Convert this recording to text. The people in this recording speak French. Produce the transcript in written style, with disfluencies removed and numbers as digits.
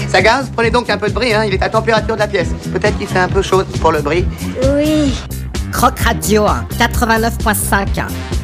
Ça gaz? Prenez donc un peu de brie, hein. Il est à température de la pièce. Peut-être qu'il fait un peu chaud pour le brie. Oui. Croc Radio 89.5.